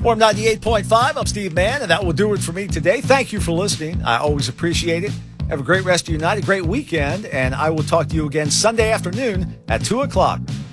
Warm 98.5, I'm Steve Mann, and that will do it for me today. Thank you for listening. I always appreciate it. Have a great rest of your night, a great weekend, and I will talk to you again Sunday afternoon at 2 o'clock.